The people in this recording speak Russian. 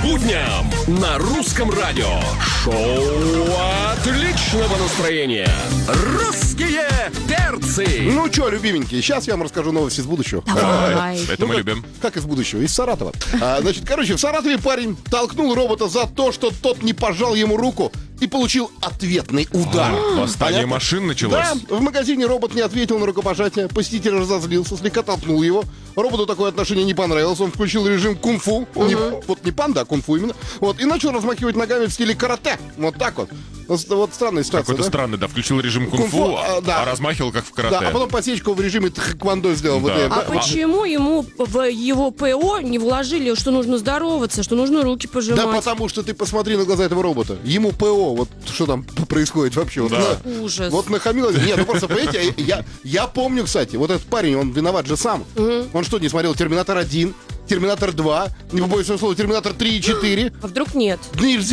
будням на русском радио. Шоу отличного настроения. Русские перцы. Ну что, любименькие, сейчас я вам расскажу новости из будущего. Давай. Это мы любим. Как из будущего? Из Саратова. В Саратове парень толкнул робота за то, что тот не пожал ему руку и получил ответный удар. Восстание Понятно? машин началось. Да, в магазине робот не ответил на рукопожатие. Посетитель разозлился, слегка толкнул его. Роботу такое отношение не понравилось. Он включил режим кунг-фу. Вот не панда, а кунг-фу именно. Вот, и начал размахивать ногами в стиле карате. Вот так вот. Вот странная ситуация, Какой-то да? странный, да, включил режим кунг-фу, да. а размахивал как в карате. Да, а потом подсечку в режиме тхэквондо сделал. Вот Да. это. А почему ему в его ПО не вложили, что нужно здороваться, что нужно руки пожимать? Да потому что ты посмотри на глаза этого робота. Ему ПО, вот что там происходит вообще. Вот, Да. Ужас. вот нахамилось. Нет, ну просто, понимаете, я помню, кстати, вот этот парень, он виноват же сам. Он что, не смотрел «Терминатор 1», «Терминатор 2», не побоюсь этого слова, «Терминатор 3» и 4? А вдруг нет? Нельзя